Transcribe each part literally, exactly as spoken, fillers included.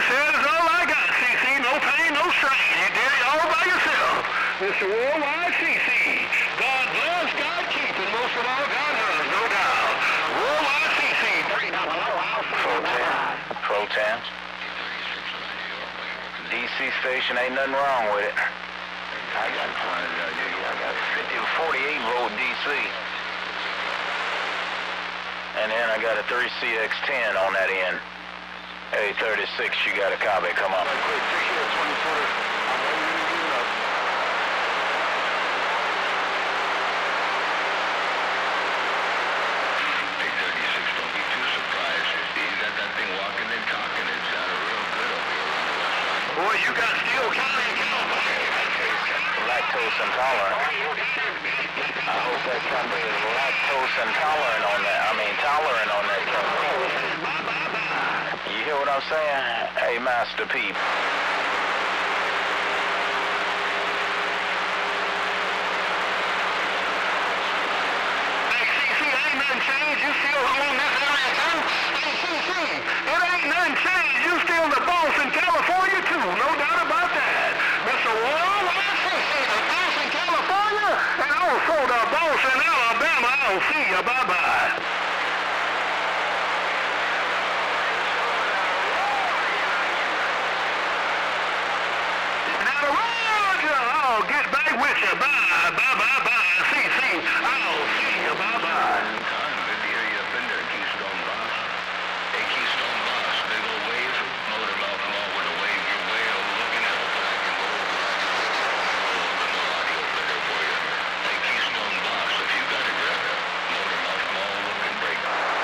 said is all I got, C C. No pain, no strain. You did it all by yourself. Mister Worldwide C C. God bless, God keep, and most of all, God loves, no doubt. Worldwide C C. Protan. D C station, ain't nothing wrong with it. I got I got fifty forty-eight volt D C. And then I got a three C X ten on that end. A thirty-six, you got a copy, come on. Quick, take care, twenty footer. I'm ready to give it up. Big thirty-six, don't be too surprised. You got that thing walking and talking. It sounded real good up here on the west side. Boy, you got steel counting. Lactose intolerant. I hope that company is lactose intolerant on that. I mean, tolerant on that company. You hear what I'm saying? Hey, Master Peep. Hey, C C, ain't nothing changed. You still own this area, too? Hey, C C, it ain't nothing changed. You still the boss in California, too. No doubt about that. Mister Worldwide C C, the boss in California, and also the boss in Alabama. I'll see you. Bye-bye. I'll get back with you. Bye, bye, bye, bye. C C, I'll see you. Bye, bye. Con, good to hear you up in there, Keystone Boss. Hey, Keystone Boss, big old wave. Motor mouth mall with a wave your way. Oh, looking at it, I can go over. Audio for there for you. Hey, Keystone Boss, if you got a grip, motor mouth mall looking break.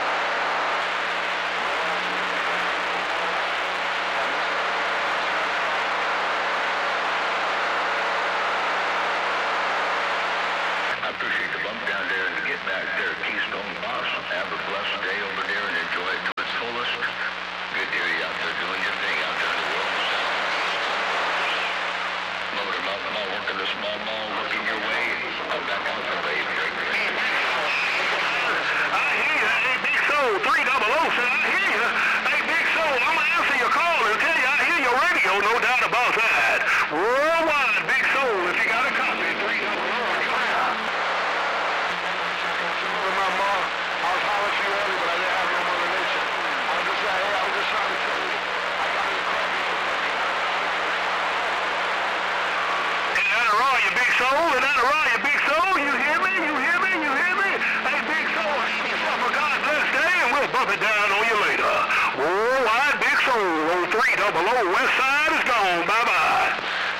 I appreciate the bump down there and to get back there, Keystone Boss. Have a blessed day over there and enjoy it to its fullest. Good to hear you out there doing your thing out there in the world of sound. Motor mouth mall working the small mall, looking your way. Come back out the way. I hear you. Hey, Big Soul, three double O said, I hear you. Hey, Big Soul, I'm going to answer your call and tell you I hear your radio, no doubt about that. Worldwide, Big Soul, if you got a copy, three double O. My mom, I was hollering to you earlier, but I didn't have no mother nature. I was just like, hey, I was just trying to tell you. I got it crap. And that a raw, you Big Soul, and that a raw, you Big Soul. You hear me? You hear me? You hear me? Hey, Big Soul, have yourself a God bless day, and we'll bump it down on you later. Worldwide, Big Soul, on three double O, West Side is gone. Bye-bye.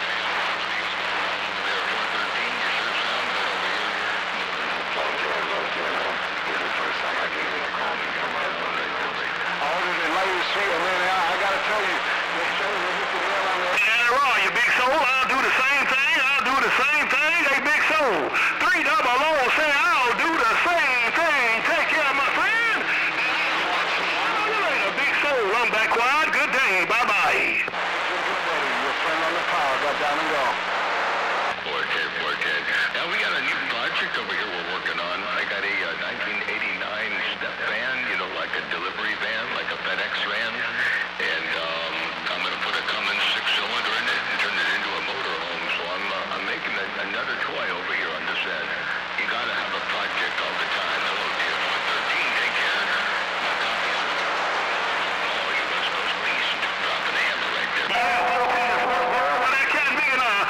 See, and then I, I gotta tell you, this show will hit the nail on the head. Yeah, raw, you Big Soul. I'll do the same thing. I'll do the same thing. Hey, Big Soul. Three double O say I'll do the same thing. Take care, my friend. See you later, Big Soul. I'm back quiet. Good day. Bye-bye. Your friend on the power got down and gone. Forte, forte. Now we got a new project over here we're working on. I got a uh, nineteen eighty-nine step van, you know, like a delivery van, like a FedEx van. And um, I'm going to put a Cummins six-cylinder in it and turn it into a motorhome. So I'm uh, I'm making a, another toy over here on this end. You got to have a project all the time. Hello, dear one thirteen. Take care. My copy. Oh, you West Coast beast. Dropping the hammer right there. Well, that can't be enough.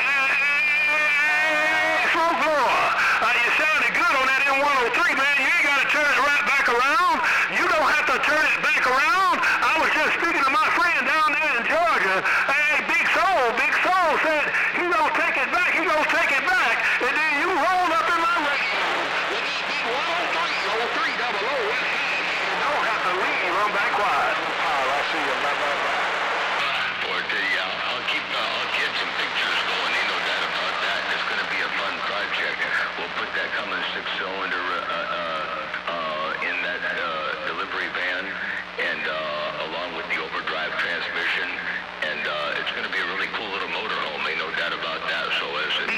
Uh, you sounded good on that M one oh three, man. You ain't got to turn it right back around. You don't have to turn it back around. I was just speaking to my friend down there in Georgia. Hey, Big Soul, Big Soul said he gonna take it back, he gonna take it back. And then you rolled up in my radio. one oh three, oh three double O. You don't have to leave. I'm back quiet. Power, I see you. Bye, bye, bye. Forte, yeah. I'll keep, uh, I'll get some pictures going. Ain't no doubt about that. It's going to be a fun project. We'll put that Cummins six-cylinder uh, uh, uh, in that uh, delivery van, and uh, along with the overdrive transmission, and uh, it's going to be a really cool little motorhome. Ain't no doubt about that. So as it...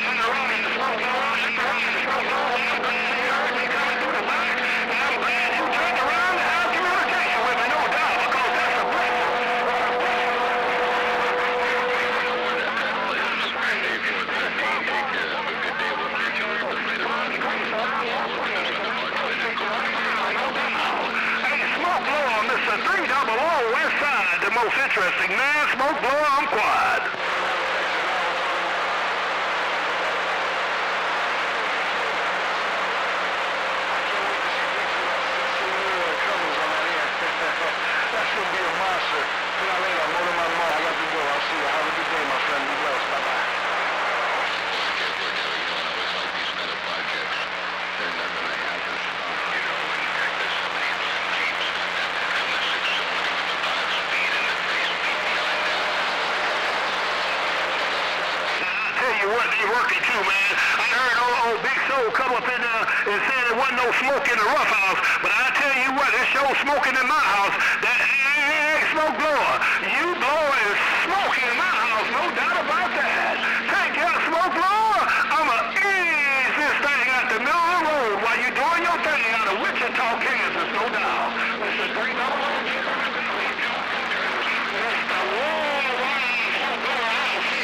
most interesting. Man, smoke blower, I'm quiet. That's going to be a monster. See you later. I'm loading my mom. I got to go. I'll see you. Have a good day, my friend. Be blessed. Bye-bye. Okay, we're doing, you know, and I always like these kind of projects. They're not going to happen, you know, and there's so many of those Jeeps got that excellent six-cylinder with the five speed and the three-speed nine down. I tell you what, they working too, man. I heard old, old Big Soul come up in there and said there wasn't no smoke in the rough house, but I tell you what, there's show smoking in my house. That ain't smoke blower. You blowing smoke in my house, no doubt about that. Take your smoke blower. I'ma ease this thing out the middle of the road while you doing your thing out of Wichita, Kansas, no doubt. Mister Green,